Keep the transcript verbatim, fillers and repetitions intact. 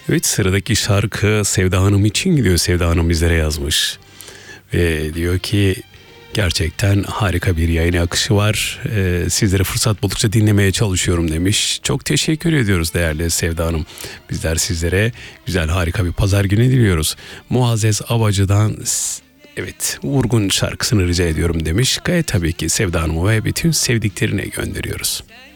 Evet, sıradaki şarkı Sevda Hanım için gidiyor. Sevda Hanım bizlere yazmış. Ve diyor ki gerçekten harika bir yayın akışı var. Ee, sizlere fırsat buldukça dinlemeye çalışıyorum demiş. Çok teşekkür ediyoruz değerli Sevda Hanım. Bizler sizlere güzel harika bir pazar günü diliyoruz. Muazzez Abacı'dan evet Vurgun şarkısını rica ediyorum demiş. Gayet tabii ki Sevda Hanım'a ve bütün sevdiklerine gönderiyoruz.